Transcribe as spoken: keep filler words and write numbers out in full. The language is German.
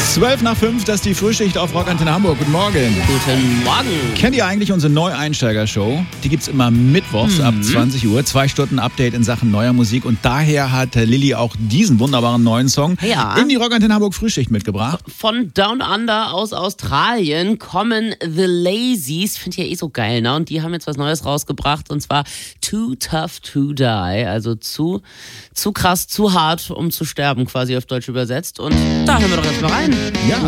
zwölf nach fünf, das ist die Frühschicht auf Rockantenne Hamburg. Guten Morgen. Guten Morgen. Kennt ihr eigentlich unsere Neueinsteiger-Show? Die gibt's immer mittwochs mhm. ab zwanzig Uhr. Zwei Stunden Update in Sachen neuer Musik. Und daher hat Lilly auch diesen wunderbaren neuen Song ja. in die Rockantenne Hamburg Frühschicht mitgebracht. Von Down Under aus Australien kommen The Lazies. Finde ich ja eh so geil, ne? Und die haben jetzt was Neues rausgebracht. Und zwar Too Tough to Die. Also zu, zu krass, zu hart, um zu sterben, quasi auf Deutsch übersetzt. Und da hören wir doch jetzt mal rein. Ja.